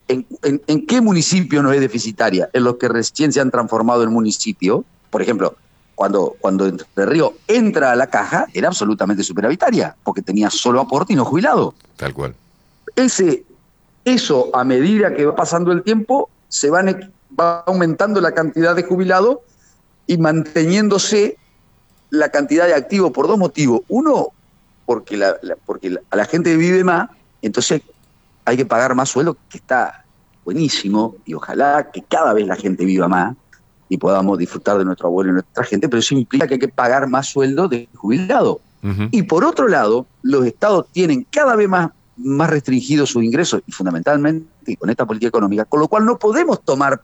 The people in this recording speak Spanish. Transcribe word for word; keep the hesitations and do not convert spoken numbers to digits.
¿En, en, ¿En qué municipio no es deficitaria? En los que recién se han transformado en municipio. Por ejemplo, cuando, cuando Entre Ríos entra a la caja, era absolutamente superavitaria, porque tenía solo aporte y no jubilado. Tal cual. Ese, eso, a medida que va pasando el tiempo, se van, va aumentando la cantidad de jubilados y manteniéndose la cantidad de activos por dos motivos. Uno, porque, la, la, porque la, a la gente vive más, entonces hay que pagar más sueldo, que está buenísimo, y ojalá que cada vez la gente viva más y podamos disfrutar de nuestro abuelo y nuestra gente, pero eso implica que hay que pagar más sueldo de jubilado. Uh-huh. Y por otro lado, los estados tienen cada vez más, más restringidos sus ingresos, y fundamentalmente con esta política económica, con lo cual no podemos tomar